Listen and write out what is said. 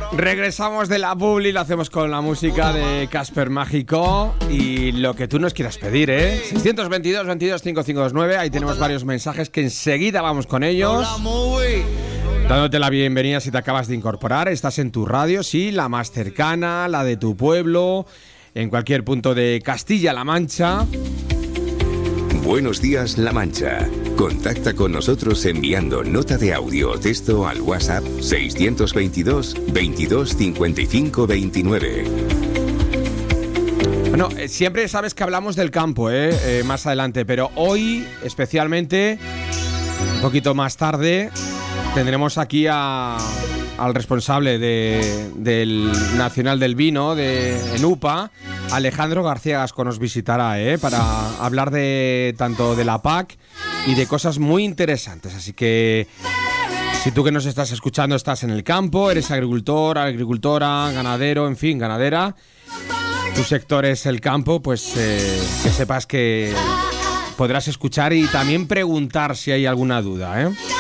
Regresamos de la publi, lo hacemos con la música de Casper Mágico y lo que tú nos quieras pedir, 622 22 5529, ahí tenemos varios mensajes que enseguida vamos con ellos. Dándote la bienvenida si te acabas de incorporar, estás en tu radio, sí, la más cercana, la de tu pueblo, en cualquier punto de Castilla-La Mancha. Buenos días, La Mancha. Contacta con nosotros enviando nota de audio o texto al WhatsApp 622 22 55 29. Bueno, siempre sabes que hablamos del campo, más adelante, pero hoy, especialmente, un poquito más tarde, tendremos aquí al responsable del Nacional del Vino en UPA, Alejandro García Gasco, nos visitará para hablar tanto de la PAC y de cosas muy interesantes. Así que si tú que nos estás escuchando estás en el campo, eres agricultor, agricultora, ganadero, en fin, ganadera, tu sector es el campo, pues que sepas que podrás escuchar y también preguntar si hay alguna duda,